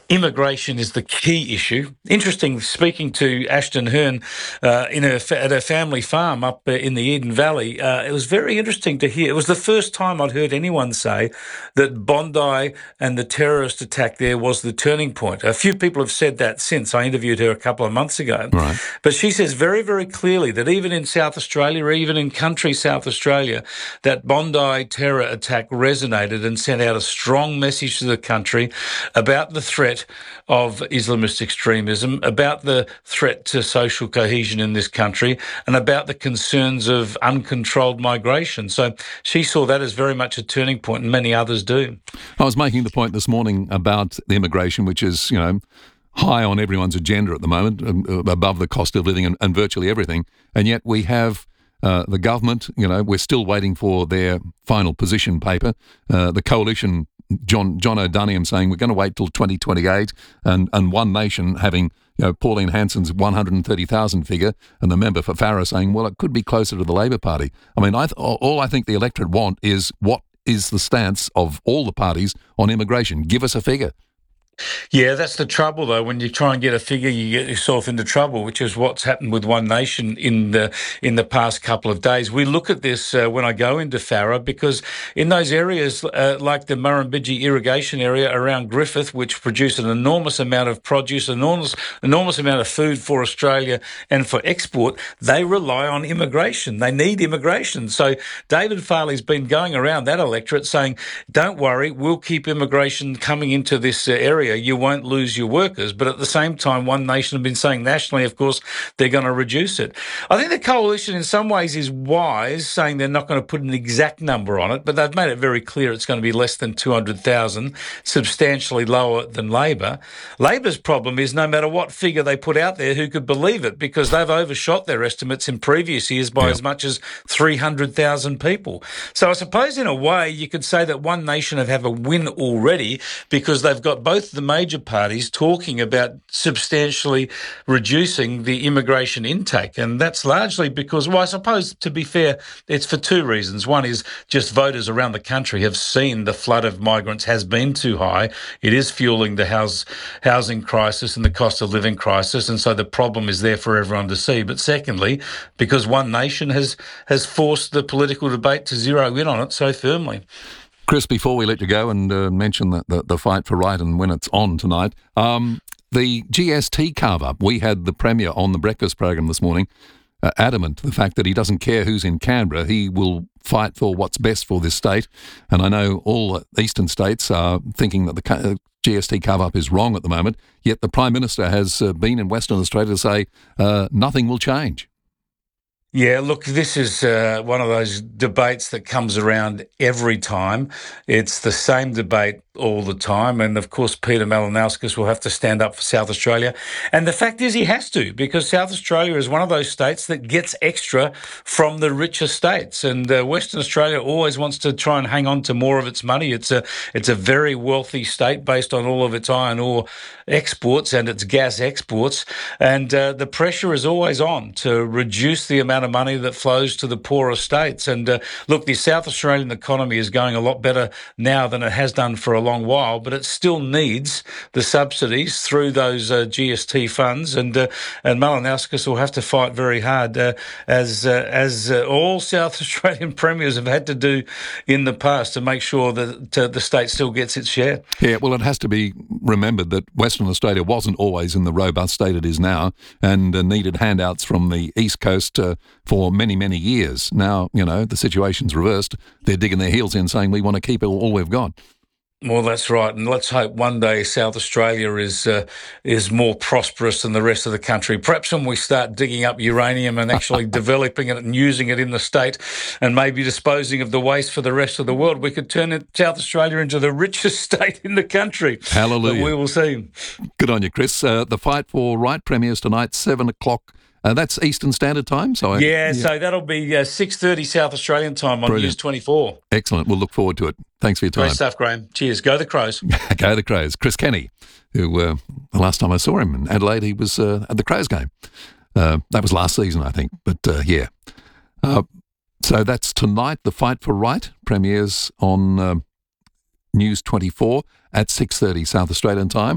Immigration is the key issue. Interesting, speaking to Ashton Hearn at her family farm up in the Eden Valley, it was very interesting to hear. It was the first time I'd heard anyone say that Bondi and the terrorist attack there was the turning point. A few people have said that since. I interviewed her a couple of months ago. Right. But she says very, very clearly that even in South Australia, or even in country South Australia, that Bondi terror attack resonated and sent out a strong message to the country about the threat of Islamist extremism, about the threat to social cohesion in this country, and about the concerns of uncontrolled migration. So she saw that as very much a turning point, and many others do. I was making the point this morning about the immigration, which is, high on everyone's agenda at the moment, above the cost of living and virtually everything. And yet we have the government, we're still waiting for their final position paper. The coalition, John O'Doniam saying we're going to wait till 2028, and One Nation having Pauline Hanson's 130,000 figure, and the member for Farrer saying, well, it could be closer to the Labor Party. I mean, all I think the electorate want is what is the stance of all the parties on immigration. Give us a figure. Yeah, that's the trouble, though. When you try and get a figure, you get yourself into trouble, which is what's happened with One Nation in the past couple of days. We look at this when I go into Farrer, because in those areas like the Murrumbidgee irrigation area around Griffith, which produce an enormous amount of produce, enormous amount of food for Australia and for export, they rely on immigration. They need immigration. So David Farley's been going around that electorate saying, don't worry, we'll keep immigration coming into this area. You won't lose your workers. But at the same time, One Nation have been saying nationally, of course, they're going to reduce it. I think the coalition in some ways is wise, saying they're not going to put an exact number on it, but they've made it very clear it's going to be less than 200,000, substantially lower than Labor. Labor's problem is no matter what figure they put out there, who could believe it? Because they've overshot their estimates in previous years by as much as 300,000 people. So I suppose in a way you could say that One Nation have a win already, because they've got both the major parties talking about substantially reducing the immigration intake. And that's largely because, well, I suppose, to be fair, it's for two reasons. One is just voters around the country have seen the flood of migrants has been too high. It is fueling the housing crisis and the cost of living crisis. And so the problem is there for everyone to see. But secondly, because One Nation has forced the political debate to zero in on it so firmly. Chris, before we let you go and mention the fight for right and when it's on tonight, the GST carve-up, we had the Premier on the breakfast program this morning, adamant the fact that he doesn't care who's in Canberra, he will fight for what's best for this state. And I know all eastern states are thinking that the GST carve-up is wrong at the moment, yet the Prime Minister has been in Western Australia to say nothing will change. Yeah, look, this is one of those debates that comes around every time. It's the same debate all the time. And of course, Peter Malinauskas will have to stand up for South Australia. And the fact is he has to, because South Australia is one of those states that gets extra from the richer states. And Western Australia always wants to try and hang on to more of its money. It's a very wealthy state based on all of its iron ore exports and its gas exports. And the pressure is always on to reduce the amount of money that flows to the poorer states. And look, the South Australian economy is going a lot better now than it has done for a long while, but it still needs the subsidies through those GST funds. And Malinauskas will have to fight very hard, as all South Australian premiers have had to do in the past, to make sure that the state still gets its share. Yeah, well, it has to be remembered that Western Australia wasn't always in the robust state it is now, and needed handouts from the East Coast for many, many years. Now, the situation's reversed. They're digging their heels in, saying we want to keep all we've got. Well, that's right, and let's hope one day South Australia is more prosperous than the rest of the country. Perhaps when we start digging up uranium and actually developing it and using it in the state, and maybe disposing of the waste for the rest of the world, we could turn South Australia into the richest state in the country. Hallelujah! But we will see. Good on you, Chris. The fight for right premieres tonight, 7:00. That's Eastern Standard Time. So so that'll be 6:30 South Australian time on News 24. Excellent. We'll look forward to it. Thanks for your time. Great stuff, Graham. Cheers. Go the Crows. Go the Crows. Chris Kenny, who the last time I saw him in Adelaide, he was at the Crows game. That was last season, I think. But so that's tonight. The Fight for Right premieres on News 24 at 6:30 South Australian time.